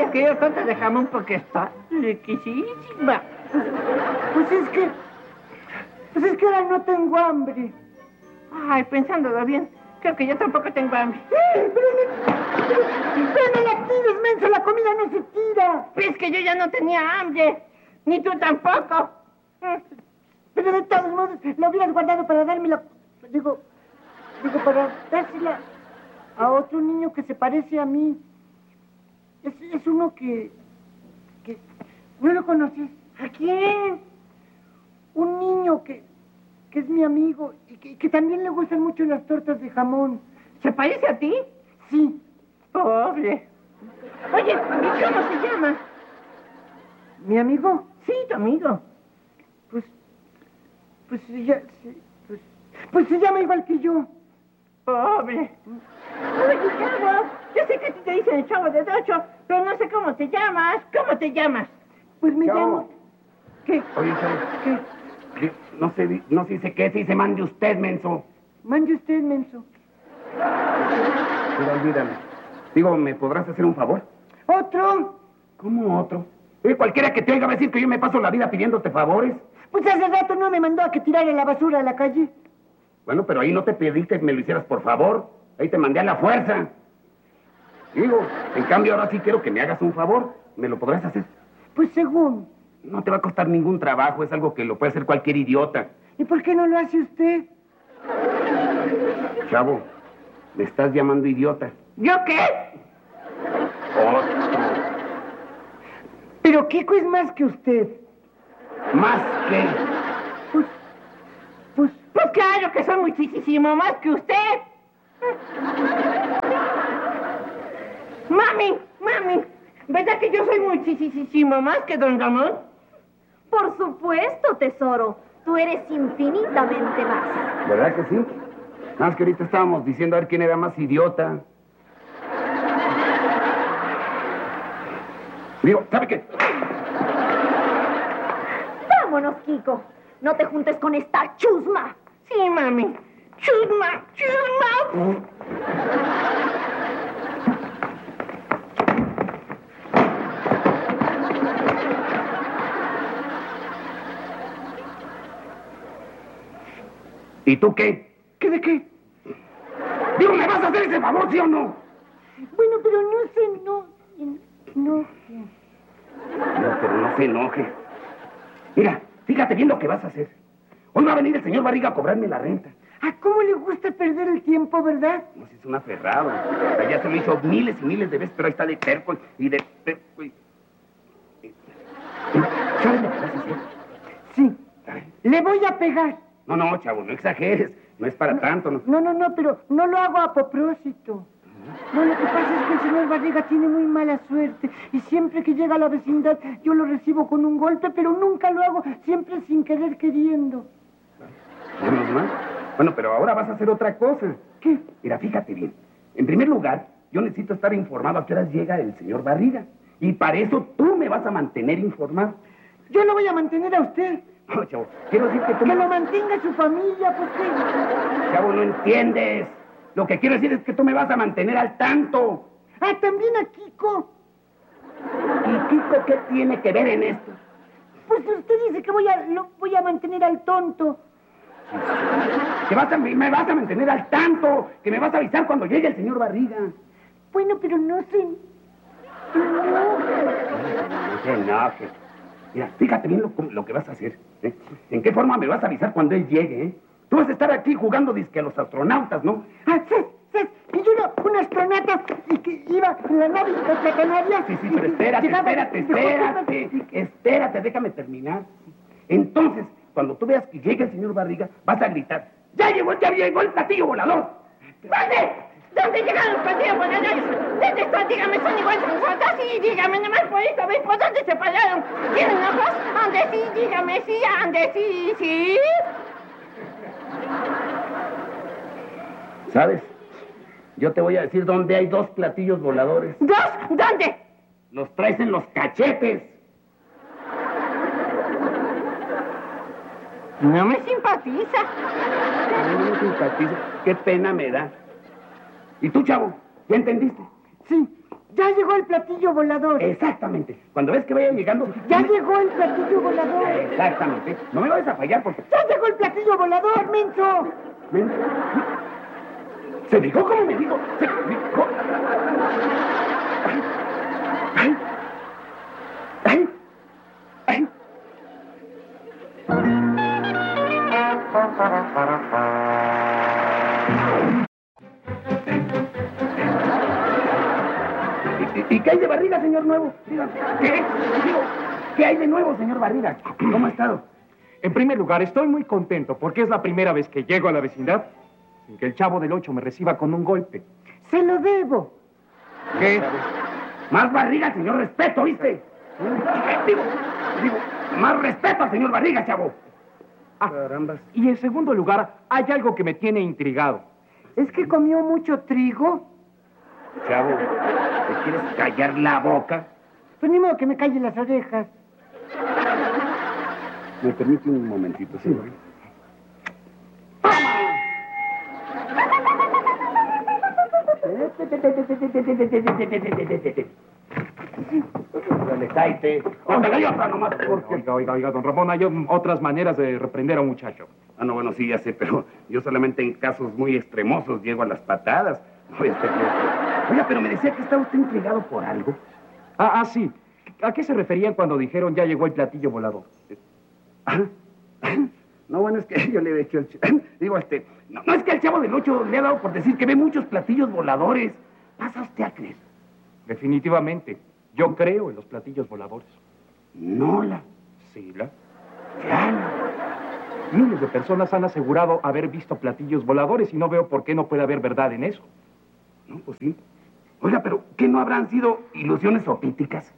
Yo quiero torta de jamón porque está riquísima. Pues es que ahora no tengo hambre. Ay, pensándolo bien, creo que yo tampoco tengo hambre. Pero no la tires, menso, la comida no se tira. Es que yo ya no tenía hambre, ni tú tampoco. Pero de todos modos, la hubieras guardado para dármela. Digo, para dársela a otro niño que se parece a mí. Es uno que ¿no lo conoces? ¿A quién? Un niño que es mi amigo y que también le gustan mucho las tortas de jamón. ¿Se parece a ti? Sí. Pobre. Oye, ¿y cómo se llama? ¿Mi amigo? Sí, tu amigo. Pues se llama igual que yo. Pobre. Oye, chavo, yo sé que a ti te dicen el Chavo del Ocho, pero no sé cómo te llamas. ¿Cómo te llamas? Pues me Chavo. llamo... ¿Qué? Oye, Chavo. ¿Qué? No se dice qué, se dice mande usted, menso. Mande usted, menso. Pero olvídame. Digo, ¿me podrás hacer un favor? ¿Otro? ¿Cómo otro? Cualquiera que te oiga va a decir que yo me paso la vida pidiéndote favores. Pues hace rato no me mandó a que tirara la basura a la calle. Bueno, pero ahí no te pedí que me lo hicieras por favor. Ahí te mandé a la fuerza. Digo, en cambio ahora sí quiero que me hagas un favor. ¿Me lo podrás hacer? Pues según. No te va a costar ningún trabajo, es algo que lo puede hacer cualquier idiota. ¿Y por qué no lo hace usted? Chavo, me estás llamando idiota. ¿Yo qué? Otro. Pero Kiko es más que usted. Más que... Pues claro que soy muchísimo más que usted. Mami, ¿verdad que yo soy muchísimo más que don Ramón? Por supuesto, tesoro. Tú eres infinitamente más. ¿Verdad que sí? Nada más que ahorita estábamos diciendo a ver quién era más idiota. Digo, ¿sabe qué? Vámonos, Kiko. No te juntes con esta chusma. Sí, mami. Chusma. ¿Y tú qué? ¿Qué de qué? Digo, ¿me vas a hacer ese favor, sí o no? Bueno, pero no sé, no. No, pero no se enoje. Mira, fíjate bien lo que vas a hacer. Hoy va a venir el señor Barriga a cobrarme la renta. ¿A cómo le gusta perder el tiempo, verdad? No, si es un aferrado. O sea, ya se lo hizo miles y miles de veces, pero ahí está de terco y de terco y... ¿Sabes lo que vas a hacer? Sí. Le voy a pegar. No, chavo, no exageres. No es para tanto, ¿no? No, pero no lo hago a propósito. No, lo que pasa es que el señor Barriga tiene muy mala suerte y siempre que llega a la vecindad yo lo recibo con un golpe, pero nunca lo hago, siempre sin querer queriendo. Menos mal. Bueno, pero ahora vas a hacer otra cosa. ¿Qué? Mira, fíjate bien. En primer lugar, yo necesito estar informado a qué horas llega el señor Barriga. Y para eso tú me vas a mantener informado. Yo lo voy a mantener a usted. No, chavo, quiero decir que tú... Que lo mantenga su familia, pues qué. Chavo, no entiendes. Lo que quiero decir es que tú me vas a mantener al tanto. Ah, también a Kiko. ¿Y Kiko qué tiene que ver en esto? Pues usted dice que lo voy a mantener al tonto. Me vas a mantener al tanto, que me vas a avisar cuando llegue el señor Barriga. Bueno, pero no sé... No se enoje. Mira, fíjate bien lo que vas a hacer. ¿Eh? ¿En qué forma me vas a avisar cuando él llegue? ¿Eh? Tú vas a estar aquí jugando disque a los astronautas, ¿no? Ah, sí. Y yo era un astronauta y que iba en la nave de la Canaria. Sí, pero espérate, déjame terminar. Entonces, cuando tú veas que llega el señor Barriga, vas a gritar: ¡Ya llegó el platillo volador! ¿Dónde llegan los platillos voladores? ¿Dónde están? Dígame, son iguales a nosotros. Sí, dígame, nomás por esta vez, ¿por dónde se pararon? ¿Tienen ojos? ¿Ande sí? Dígame, sí, ande sí. ¿Sabes? Yo te voy a decir dónde hay 2 platillos voladores. ¿2? ¿Dónde? Los traes en los cachetes. No me simpatiza. No me simpatiza. Qué pena me da. ¿Y tú, chavo? ¿Ya entendiste? Sí, ya Ya llegó el platillo volador. Exactamente. Cuando ves que vaya llegando... Ya llegó el platillo volador. Exactamente. No me vayas a fallar porque... Ya llegó el platillo volador, menso. ¿Se dijo como me dijo? ¿Se dijo? Ay. Ay. Ay. ¿Y qué hay de Barriga, señor Nuevo? Dígame. ¿Qué? Digo, ¿qué hay de nuevo, señor Barriga? ¿Cómo ha estado? En primer lugar, estoy muy contento porque es la primera vez que llego a la vecindad sin que el Chavo del 8 me reciba con un golpe. Se lo debo. ¿Qué? Más Barriga, señor, respeto, ¿viste? Digo, más respeto al señor Barriga, chavo. Carambas. Y en segundo lugar, hay algo que me tiene intrigado. ¿Es que comió mucho trigo? Chavo, ¿te quieres callar la boca? Pues ni modo que me calle las orejas. ¿Me permite un momentito, sí? Dale, cállate. Oiga, don Ramón, hay otras maneras de reprender a un muchacho. Ah, no, bueno, sí, ya sé, pero yo solamente en casos muy extremosos llego a las patadas. Oiga, pero me decía que estaba usted intrigado por algo. Sí. ¿A qué se referían cuando dijeron ya llegó el platillo volador? No, bueno, es que yo le he hecho digo, no es que al Chavo del 8 le ha dado por decir que ve muchos platillos voladores. ¿Pasa usted a creer? Definitivamente. Yo creo en los platillos voladores. No, Sí, ya. Miles de personas han asegurado haber visto platillos voladores y no veo por qué no puede haber verdad en eso. No, pues sí. Oiga, pero ¿qué no habrán sido ilusiones opíticas?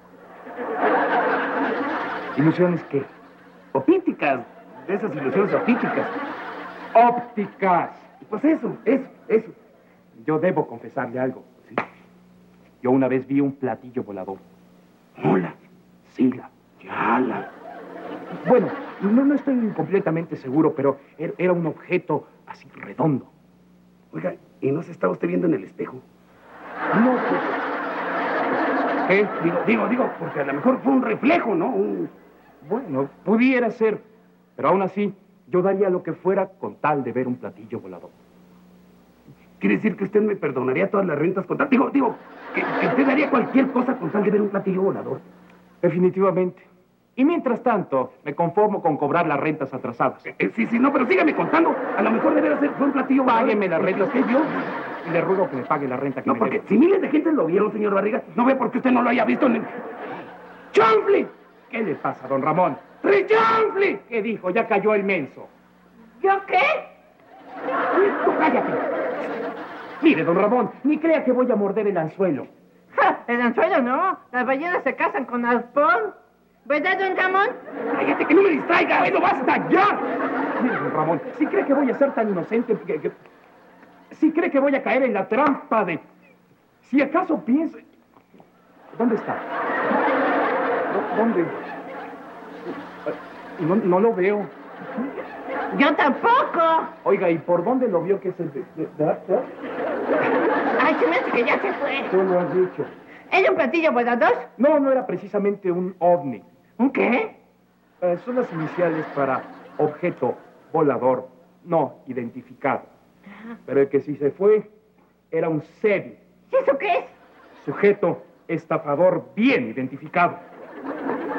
¿Ilusiones qué? Opíticas, de esas ilusiones opíticas. ¡Ópticas! Pues eso. Yo debo confesarle algo. ¿Sí? Yo una vez vi un platillo volador. Hola. Sí, Ya. Bueno, no estoy completamente seguro, pero era un objeto así redondo. Oiga, ¿y no se estaba usted viendo en el espejo? No, pues... ¿Qué? Digo, porque a lo mejor fue un reflejo, ¿no? Bueno, pudiera ser, pero aún así, yo daría lo que fuera con tal de ver un platillo volador. ¿Quiere decir que usted me perdonaría todas las rentas con tal... Digo, que usted daría cualquier cosa con tal de ver un platillo volador? Definitivamente. Y mientras tanto, me conformo con cobrar las rentas atrasadas. Sí, no, pero sígame contando. A lo mejor debería ser fue un platillo volador. Págueme las rentas que dio y le ruego que me pague la renta que No, me porque debe. si miles de gente lo vieron, señor Barriga, no ve por qué usted no lo haya visto en el... ¡Chanfli! ¿Qué le pasa, don Ramón? ¡Richanfli! ¿Qué dijo? Ya cayó el menso. ¿Yo qué? Tú cállate. Mire, don Ramón, ni crea que voy a morder el anzuelo. ¡Ja! El anzuelo no. Las ballenas se casan con arpón. ¿Verdad, don Ramón? ¡Cállate, que no me distraiga! ¡Bueno, basta ya! Mire, don Ramón, si cree que voy a ser tan inocente, si cree que voy a caer en la trampa de... Si acaso piensa... ¿Dónde está? ¿Dónde? No lo veo. Yo tampoco. Oiga, ¿y por dónde lo vio que se... Ay, se me hace que ya se fue. Tú lo has dicho. ¿Es un platillo volador? No era precisamente un ovni. ¿Un qué? Son las iniciales para objeto volador no identificado. Pero el que sí se fue era un SEBI. ¿Y eso qué es? Sujeto estafador bien identificado.